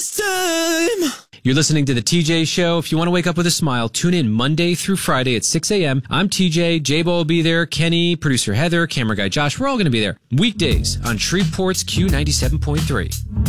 this time. You're listening to The TJ Show. If you want to wake up with a smile, tune in Monday through Friday at 6 a.m. I'm TJ. J-Bo will be there. Kenny, producer Heather, camera guy Josh. We're all going to be there. Weekdays on Shreveport's Q97.3.